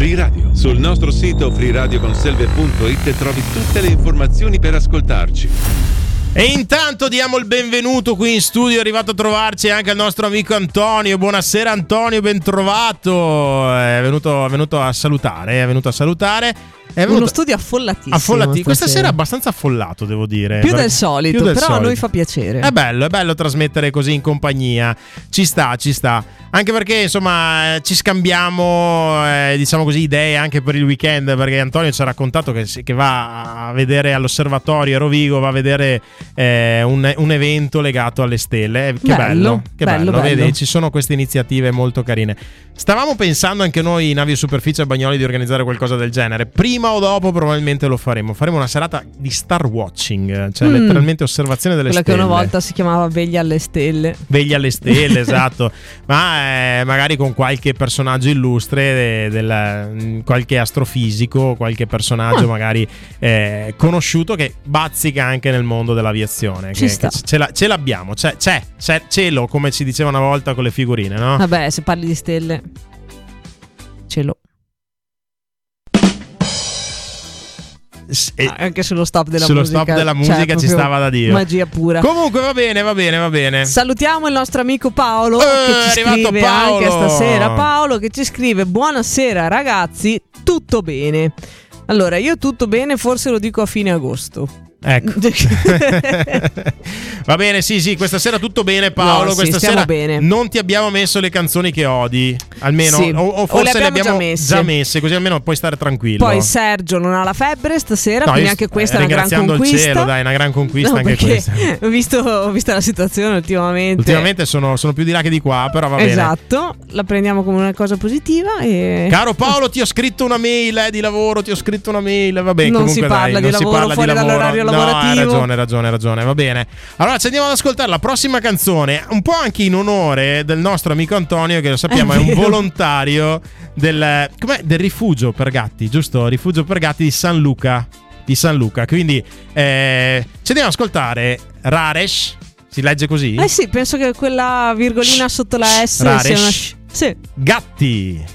Free Radio. Sul nostro sito freeradioconselve.it trovi tutte le informazioni per ascoltarci. E intanto diamo il benvenuto qui in studio, è arrivato a trovarci anche il nostro amico Antonio. Buonasera Antonio, ben trovato. È venuto a salutare, Uno studio affollatissimo. Questa sera è abbastanza affollato, devo dire. Più del solito, però a noi fa piacere. È bello trasmettere così in compagnia. Ci sta. Anche perché, insomma, ci scambiamo, diciamo così, idee anche per il weekend. Perché Antonio ci ha raccontato che va a vedere all'osservatorio a Rovigo, va a vedere un evento legato alle stelle. Che bello. Vedi, ci sono queste iniziative molto carine. Stavamo pensando anche noi in Aviosuperficie a Bagnoli di organizzare qualcosa del genere. Prima o dopo probabilmente lo faremo. Faremo una serata di star watching, cioè letteralmente osservazione delle quella stelle. Quella che una volta si chiamava Veglia alle stelle. Veglia alle stelle, esatto. Ma magari con qualche personaggio illustre, qualche astrofisico, qualche personaggio magari conosciuto che bazzica anche nel mondo dell'aviazione. Ce l'abbiamo, c'è cielo, come ci diceva una volta con le figurine, no? Vabbè, se parli di stelle, cielo. Anche sullo stop della musica ci stava da dire. Magia pura. Comunque va bene. Salutiamo il nostro amico Paolo che ci scrive anche stasera. Paolo che ci scrive: buonasera ragazzi, tutto bene. Allora, io tutto bene forse lo dico a fine agosto. Ecco. Va bene, sì, questa sera tutto bene Paolo, questa sera bene. Non ti abbiamo messo le canzoni che odi, almeno sì. o forse le abbiamo già messe, così almeno puoi stare tranquillo. Poi Sergio non ha la febbre stasera, quindi anche questa è una gran conquista. Ringraziando il cielo, dai, una gran conquista anche questa. Ho visto la situazione ultimamente sono più di là che di qua, però va bene. Esatto, la prendiamo come una cosa positiva e... Caro Paolo, ti ho scritto una mail di lavoro, va bene, non comunque si parla di lavoro fuori dall'orario lavorativo. No, hai ragione, va bene. Allora ci andiamo ad ascoltare la prossima canzone, un po' anche in onore del nostro amico Antonio, che lo sappiamo è un volontario del rifugio per gatti, giusto? Rifugio per gatti di San Luca. Quindi ci andiamo ad ascoltare Raresh. Si legge così? Sì, penso che quella virgolina sotto la S Raresh. sia una sì. Gatti.